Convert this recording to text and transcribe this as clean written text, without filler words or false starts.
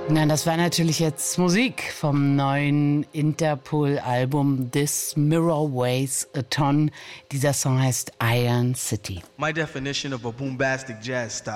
Na, das war natürlich jetzt Musik vom neuen Interpol-Album This Mirror Weighs a Ton. Dieser Song heißt Iron City. My definition of a bombastic jazz style.